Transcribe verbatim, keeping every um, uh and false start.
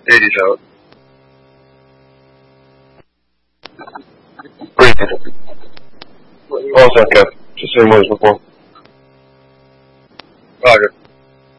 Katie's out. Great. All set, Kev. Just same way as before. Roger.